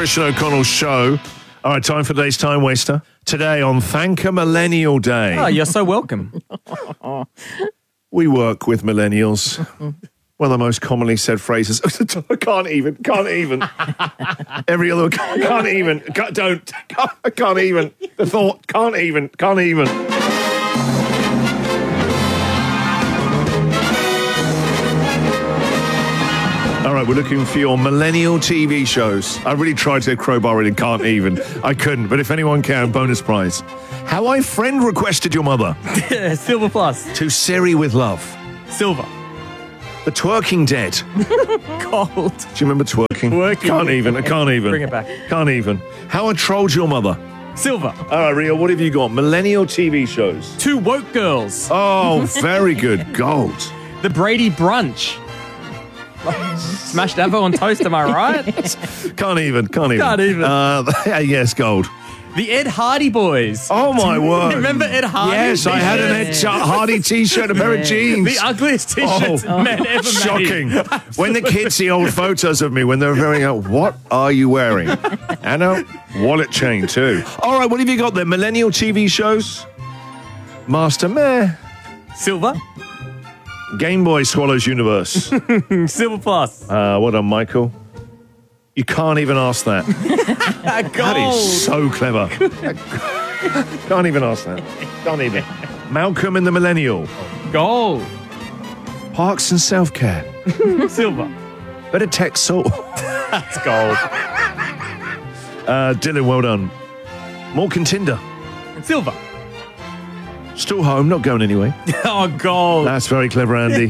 Christian O'Connell Show. All right, time for today's Time Waster. Today on Thank a Millennial Day. Oh, you're so welcome. We work with millennials. One of the most commonly said phrases. I can't even. Every other, can't even. I can't even. The thought, can't even. All right, we're looking for your millennial TV shows. I really tried to crowbar it and can't even. I couldn't, but if anyone can, bonus prize. How I friend requested your mother. Silver plus. To Siri with love. Silver. The Twerking Dead. Gold. Do you remember twerking? I can't even. Bring it back. Can't even. How I trolled your mother. Silver. All right, Rio, what have you got? Millennial TV shows. 2 woke girls. Oh, very good. Gold. The Brady Brunch. Smashed Avo on toast, am I right? Can't even. Yes, gold. The Ed Hardy Boys. Oh, my word. Remember Ed Hardy? Yes, I had an Ed Hardy t-shirt, a pair of jeans. The ugliest t-shirts men ever shocking. made. When the kids see old photos of me, when they're wearing out, what are you wearing? Anna, wallet chain too. All right, what have you got there? Millennial TV shows? Master Meh. Silver. Game Boy Swallows Universe. Silver plus. Well done, Michael. You can't even ask that. That is so clever. Can't even ask that. Can't even. Malcolm and the Millennial. Gold. Parks and Self-Care. Silver. Better Tech Salt. That's gold. Dylan, well done. Mork and Tinder. Silver. Still home, not going anyway. Oh, gold. That's very clever, Andy.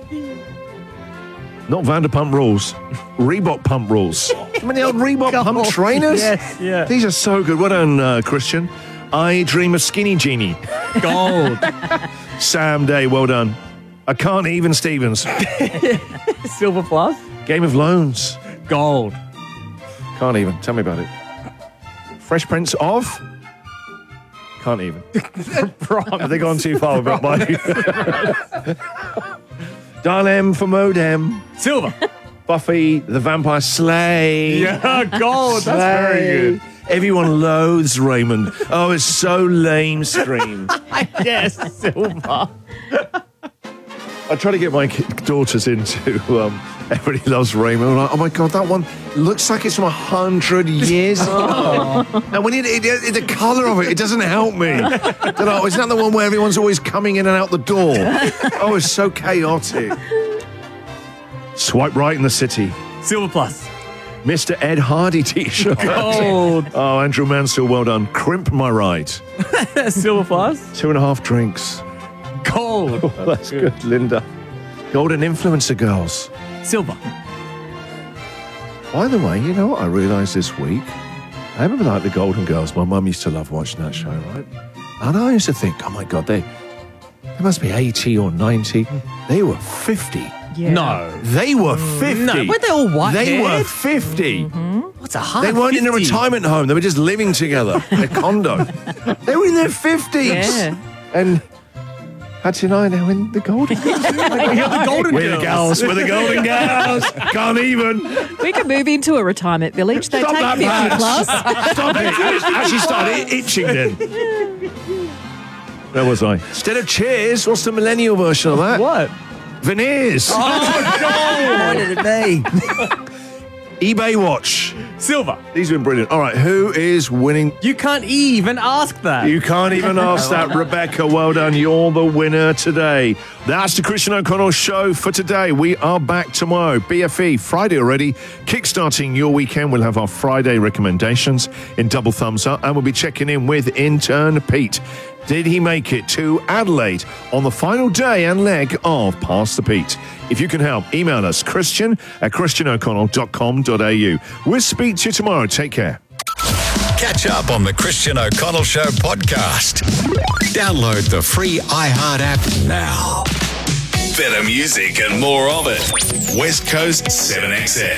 Not Vanderpump Rules. Reebok Pump Rules. Remember the old Reebok Pump trainers? Yes, yeah. These are so good. Well done, Christian. I Dream of Skinny Jeannie. Gold. Sam Day, well done. I Can't Even Stevens. Silver plus. Game of Loans. Gold. Can't even. Tell me about it. Fresh Prince of... Can't even. Have they gone too far with my... Dial M for Modem. Silver. Buffy the Vampire Slayer. Yeah, gold. Slay. That's very good. Everyone loathes Raymond. Oh, it's so lame stream. Yes, silver. I try to get my daughters into Everybody Loves Raymond. I'm like, oh my God, that one looks like it's from 100 years ago. And when the colour of it doesn't help me. Isn't that the one where everyone's always coming in and out the door? Oh, it's so chaotic. Swipe Right in the City. Silver plus. Mr. Ed Hardy t-shirt. Gold. Oh, Andrew Mansell, well done. Crimp My Ride. Silver plus. 2.5 drinks. Gold. Oh, that's good, Linda. Golden Influencer Girls. Silver. By the way, you know what I realised this week? I remember like the Golden Girls. My mum used to love watching that show, right? And I used to think, oh my God, they must be 80 or 90. They were 50. Yeah. No. They were 50. No, weren't they all white? They were 50. What's 150? They weren't in a retirement home. They were just living together in a condo. They were in their 50s. Yeah. And Patsy and I now in the Golden Girls. We're the Golden Girls. We're the Golden Girls. Can't even. We could move into a retirement village. They Stop take that, 50 Pat. plus. Stop it. Actually started itching then. Where was I? Instead of Cheers, what's the millennial version of that? What? Veneers. Oh, gold. What did it be? eBay watch. Silver. These have been brilliant. All right, who is winning? You can't even ask that. You can't even ask that, Rebecca. Well done. You're the winner today. That's the Christian O'Connell Show for today. We are back tomorrow. BFE, Friday already. Kickstarting your weekend. We'll have our Friday recommendations in Double Thumbs Up, and we'll be checking in with intern Pete. Did he make it to Adelaide on the final day and leg of Pass the Pete? If you can help, email us, christian@christianoconnell.com.au. We'll speak to you tomorrow. Take care. Catch up on the Christian O'Connell Show podcast. Download the free iHeart app now. Better music and more of it. West Coast 7XM.